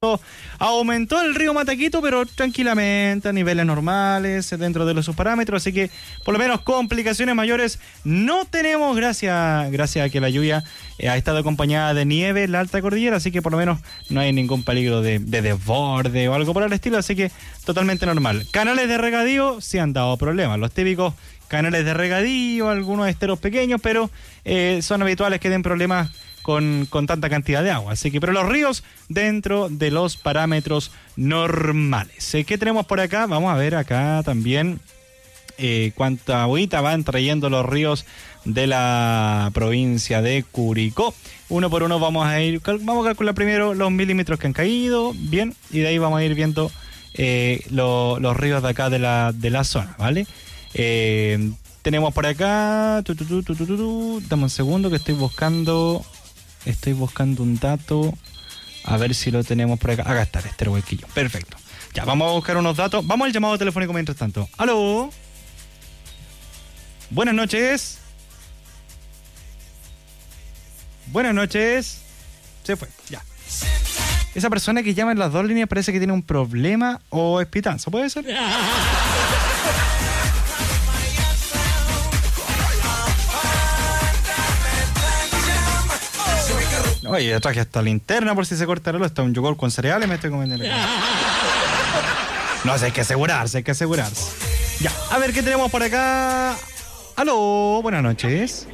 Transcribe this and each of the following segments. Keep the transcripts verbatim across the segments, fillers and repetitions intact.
Aumentó el río Mataquito, pero tranquilamente, a niveles normales, dentro de los sus parámetros, así que por lo menos complicaciones mayores no tenemos, gracias, gracias a que la lluvia eh, ha estado acompañada de nieve en la alta cordillera, así que por lo menos no hay ningún peligro de, de desborde o algo por el estilo, así que totalmente normal. Canales de regadío sí han dado problemas, los típicos canales de regadío, algunos esteros pequeños, pero eh, son habituales que den problemas Con, con tanta cantidad de agua, así que, pero los ríos dentro de los parámetros normales. ¿Qué tenemos por acá? Vamos a ver acá también eh, cuánta agüita van trayendo los ríos de la provincia de Curicó. Uno por uno vamos a ir, vamos a calcular primero los milímetros que han caído, bien, y de ahí vamos a ir viendo eh, lo, los ríos de acá de la, de la zona, ¿vale? Eh, tenemos por acá, tu, tu, tu, tu, tu, tu, dame un segundo que estoy buscando... Estoy buscando un dato. A ver si lo tenemos por acá. Acá está, este huequillo. Perfecto. Ya, vamos a buscar unos datos. Vamos al llamado telefónico mientras tanto. ¡Aló! Buenas noches. Buenas noches. Se fue, ya. Esa persona que llama en las dos líneas parece que tiene un problema o es pitanzo, ¿puede ser? Oye, yo traje hasta linterna por si se corta el reloj. Está un yogur con cereales, me estoy comiendo. No sé, hay que asegurarse, hay que asegurarse. Ya, a ver, ¿qué tenemos por acá? Aló, buenas noches.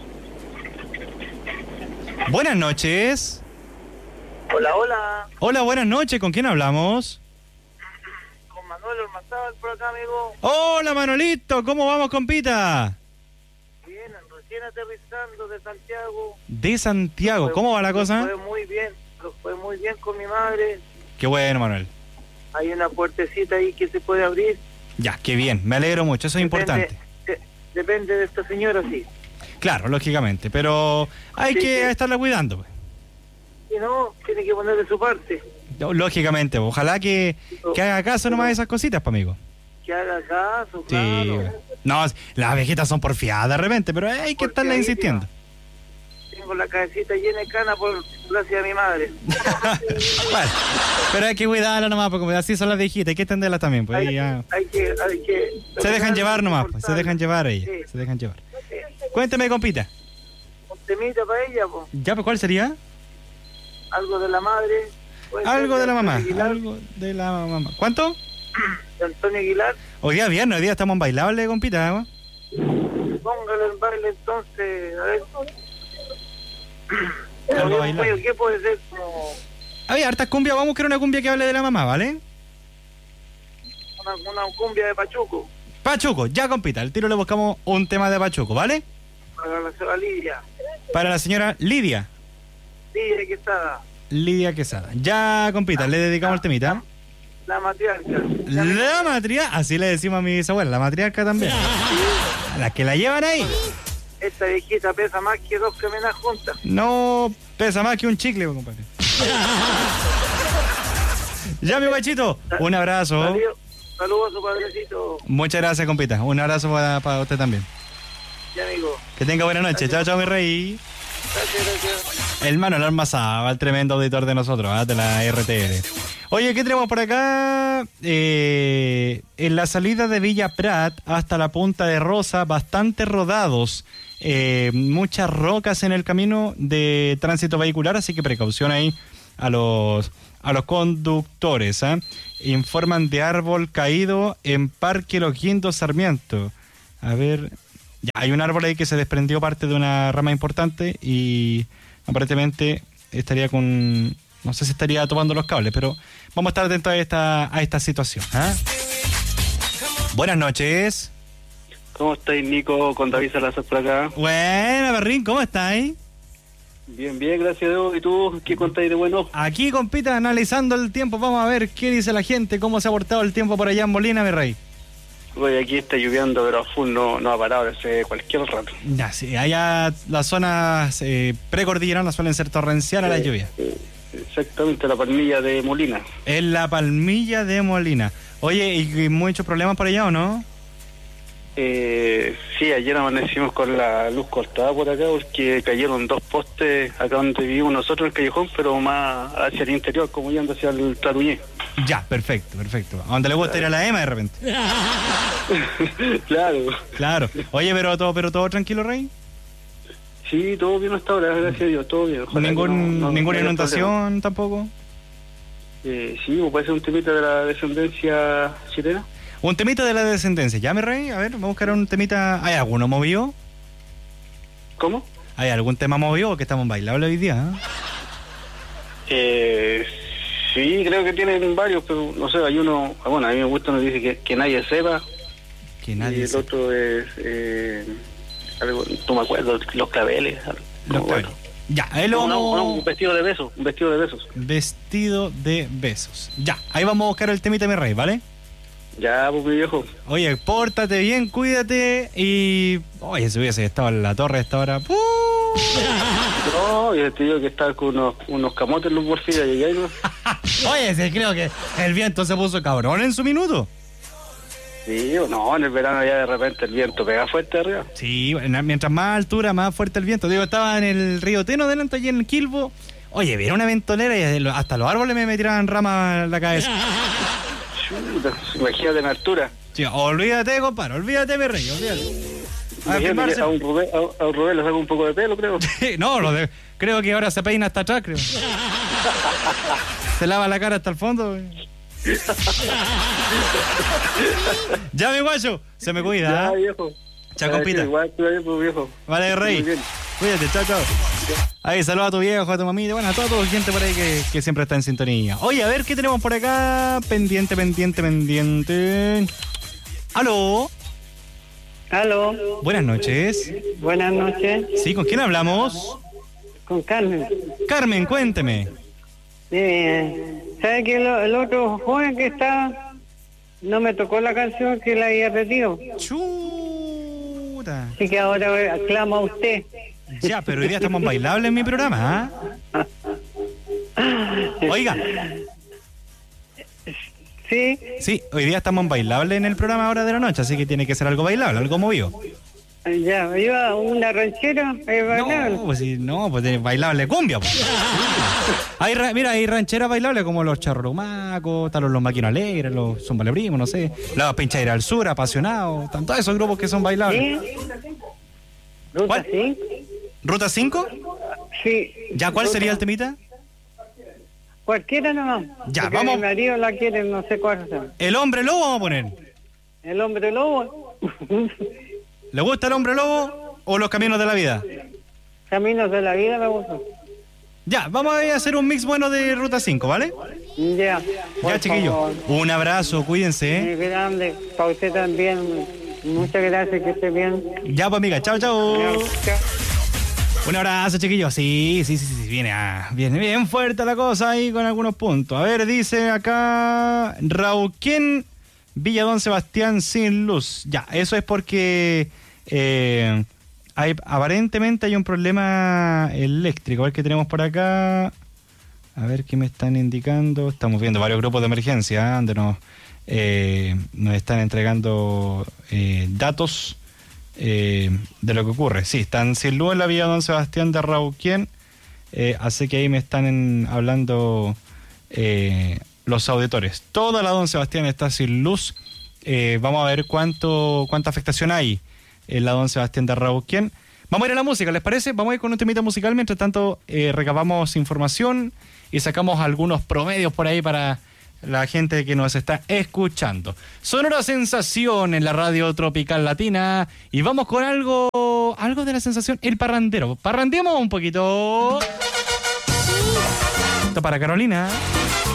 Buenas noches. Hola, hola. Hola, buenas noches. ¿Con quién hablamos? Con Manuel Ormazábal por acá, amigo. Hola, Manolito. ¿Cómo vamos, compita? Bien, recién aterrizando de Santiago. De Santiago. Fue, ¿Cómo va la cosa? Fue muy bien. Lo fue muy bien con mi madre. Qué bueno, Manuel. Hay una puertecita ahí que se puede abrir. Ya, qué bien. Me alegro mucho. Eso es Depende, importante. de, depende de esta señora, sí. Claro, lógicamente. Pero hay Sí, que sí. estarla cuidando, pues. Si no, tiene que poner de su parte. Lógicamente, ojalá que, que haga caso nomás de esas cositas, pa' amigo. Que haga caso, Sí, claro. no, las viejitas son porfiadas de repente, pero hay que estarle insistiendo. Tengo la cabecita llena de cana por gracias a mi madre. Bueno, pero hay que cuidarla nomás, porque así son las viejitas, hay que entenderlas también, pues. Hay, ahí ya. hay que, hay que... Se dejan llevar nomás, pues, se dejan llevar ellas, Sí. se dejan llevar. Cuénteme, compita. Un temita para ella, pues. ¿Ya, pues cuál sería? Algo de la madre. Puede ser Algo de la mamá, Aguilar, algo de la mamá. ¿Cuánto? de Antonio Aguilar. Hoy día viernes, hoy día estamos en bailable, compita, ¿no? Póngale el baile entonces, a ver. Algo Oye, bailable. oye, ¿qué puede ser como Había hartas cumbias, vamos a buscar una cumbia que hable de la mamá, ¿vale? una, una cumbia de Pachuco? Pachuco, ya, compita, al tiro le buscamos un tema de Pachuco, ¿vale? Para la señora Lidia. Para la señora Lidia. Lidia que está, Lidia Quesada. Ya, compita, le dedicamos el temita. la matriarca. La matriarca, así le decimos a mi bisabuela, la matriarca también. Las que la llevan ahí. Esta viejita pesa más que dos caminas juntas. No pesa más que un chicle, compadre. Ya, mi guachito, un abrazo. Saludos saludo a su padrecito, Muchas gracias, compita. Un abrazo para, para usted también. mi amigo. Que tenga buena noche. Chao, chao, mi rey. Gracias, gracias. El Manuel Ormazábal, el tremendo auditor de nosotros, ¿eh? De la R T L. Oye, ¿qué tenemos por acá? Eh, en la salida de Villa Prat hasta la Punta de Rosa, bastante rodados. Eh, muchas rocas en el camino de tránsito vehicular, así que precaución ahí a los, a los conductores. ¿eh? Informan de árbol caído en Parque Los Guindos Sarmiento. A ver... Ya, hay un árbol ahí que se desprendió parte de una rama importante y aparentemente estaría con... No sé si estaría tomando los cables, pero vamos a estar atentos a esta, a esta situación. ¿eh? Buenas noches. ¿Cómo estáis, Nico? Con David Salazar por acá. Buena, Berrín, ¿cómo estáis? Bien, bien, gracias a Dios. ¿Y tú qué contáis de bueno? Aquí, compita, analizando el tiempo. Vamos a ver qué dice la gente, cómo se ha portado el tiempo por allá en Molina, mi rey. Oye, aquí está lloviendo, pero a full no, no ha parado desde cualquier rato. Ya, sí, allá las zonas eh, precordilleranas suelen ser torrenciales la lluvia. Eh, exactamente, la palmilla de Molina. En la Palmilla de Molina. Oye, ¿y, y muchos problemas por allá o no? Eh, sí, ayer amanecimos con la luz cortada por acá porque cayeron dos postes acá donde vivimos nosotros en el callejón, pero más hacia el interior, como yendo hacia el Taruñé. Ya, perfecto, perfecto. A donde le gusta ir a la Ema de repente. Claro. Claro. Oye, pero todo, pero todo tranquilo, Rey. Sí, todo bien hasta ahora, gracias a Dios, todo bien. Ojalá Ningún, no- no- ninguna no haya inundación problema. tampoco. Eh, sí, o puede ser un temita de la descendencia chilena. Un temita de la descendencia. Ya, mi Rey, a ver, vamos a buscar un temita. ¿Hay alguno movido? ¿Cómo? ¿Hay algún tema movido que estamos bailable hoy día? Eh, sí, creo que tienen varios, pero no sé, hay uno, bueno, a mí me gusta, nos dice que, que nadie sepa, Que y nadie el sepa. otro es, eh, algo, no me acuerdo, los claveles. algo, Los no me claveles. acuerdo. Ya, ahí lo No, no, vamos... no, un vestido de besos, un vestido de besos. Vestido de besos. Ya, ahí vamos a buscar el temita, mi Rey, ¿vale? Ya, pues mi viejo. Oye, pórtate bien, cuídate y... Oye, si hubiese estado en la torre a esta hora... ¡pum! No, y te digo que está con unos, unos camotes en los bolsillos y ahí no. Oye, sí, creo que el viento se puso cabrón en su minuto. Sí, no, en el verano ya de repente el viento pega fuerte arriba. Sí, en- mientras más altura, más fuerte el viento. Digo, estaba en el río Teno, delante allí en el Quilbo. Oye, viene una ventolera y hasta los árboles me, me tiraban ramas en la cabeza. Chuta, imagínate en altura. Sí, olvídate, compadre, olvídate, mi Rey, olvídate. A Imagínate firmarse. que a un Rubén, a, a un Rubén le saca un poco de pelo, creo. No, lo de- creo que ahora se peina hasta atrás, creo. Se lava la cara hasta el fondo. Ya, mi guacho, se me cuida. Ya, ¿ah? viejo. Chao, Ya, compita. sí, igual, tú ahí, pues, viejo. Vale, Muy Rey. bien. Cuídate, chao, chao. Ahí, saluda a tu viejo, a tu mamita, bueno, a toda tu gente por ahí que, que siempre está en sintonía. Oye, a ver qué tenemos por acá. Pendiente, pendiente, pendiente. ¿Aló? Aló, Buenas noches. buenas noches, Sí, ¿con quién hablamos? con Carmen. Carmen, cuénteme. Eh, ¿Sabe que el, el otro joven que está no me tocó la canción que la había pedido? Chuta. Así que ahora aclama a usted. Ya, pero hoy día estamos bailables en mi programa, ¿ah? Oiga, Sí, sí, hoy día estamos bailables en el programa ahora de la noche, así que tiene que ser algo bailable, algo movido. ya, iba una ranchera, ahí bailaban. No, pues sí, no, pues de bailable cumbia. Pues. Hay, ra- mira, hay rancheras bailables como los charromacos, están los, los maquinos alegres, los zumbalebrimos, no sé, la pinchaderas del sur, apasionados, están todos esos grupos que son bailables. ¿Sí? ¿Ruta ¿Cuál? sí? ¿Ruta cinco? Sí. ¿Ya cuál sería el temita? Cualquiera nomás. Ya, porque vamos. Mi marido la quiere, no sé cuál sea. El hombre lobo vamos a poner. El hombre lobo. ¿Le gusta el hombre lobo o los caminos de la vida? Caminos de la vida me gusta. Ya, vamos a hacer un mix bueno de Ruta cinco, ¿vale? Ya. por Ya, chiquillo. favor. Un abrazo, cuídense, ¿eh? Muy grande. Para usted también. Muchas gracias, que esté bien. Ya, pues, amiga, chao, chao. Chao. Un abrazo, chiquillos. Sí, sí, sí, sí, viene, ah, viene bien fuerte la cosa ahí con algunos puntos. A ver, dice acá Rauquén, Villa Don Sebastián sin luz. Ya, eso es porque eh, hay, aparentemente hay un problema eléctrico. A ver qué tenemos por acá. A ver qué me están indicando. Estamos viendo varios grupos de emergencia, ¿eh? Donde nos, eh, nos están entregando eh, datos eh, de lo que ocurre. Sí, están sin luz en la vía Don Sebastián de Rauquén, eh, así que ahí me están en- hablando eh, los auditores. Toda la Don Sebastián está sin luz. Eh, vamos a ver cuánto cuánta afectación hay en la Don Sebastián de Rauquén. Vamos a ir a la música, ¿les parece? Vamos a ir con un temita musical, mientras tanto eh, recabamos información y sacamos algunos promedios por ahí para la gente que nos está escuchando. Sonora Sensación en la radio tropical latina. Y vamos con algo, algo de la sensación, el parrandero. Parrandeamos un poquito. Esto para Carolina.